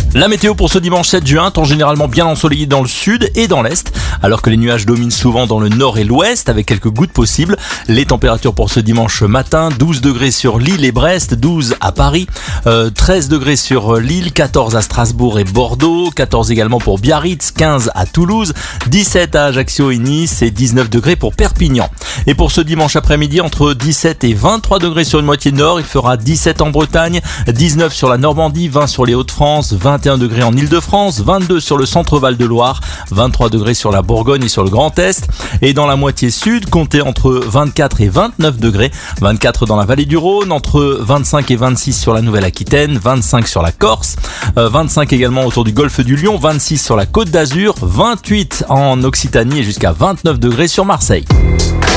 La météo pour ce dimanche 7 juin, temps généralement bien ensoleillé dans le sud et dans l'est, alors que les nuages dominent souvent dans le nord et l'ouest avec quelques gouttes possibles. Les températures pour ce dimanche matin, 12 degrés sur Lille et Brest, 12 à Paris, 13 degrés sur Lille, 14 à Strasbourg et Bordeaux, 14 également pour Biarritz, 15 à Toulouse, 17 à Ajaccio et Nice et 19 degrés pour Perpignan. Et pour ce dimanche après-midi, entre 17 et 23 degrés sur une moitié nord, il fera 17 en Bretagne, 19 sur la Normandie, 20 sur les Hauts-de-France, 21 degrés en Île-de-France, 22 sur le centre-Val de Loire, 23 degrés sur la Bourgogne et sur le Grand Est. Et dans la moitié sud, comptez entre 24 et 29 degrés, 24 dans la vallée du Rhône, entre 25 et 26 sur la Nouvelle-Aquitaine, 25 sur la Corse, 25 également autour du golfe du Lion, 26 sur la Côte d'Azur, 28 en Occitanie et jusqu'à 29 degrés sur Marseille.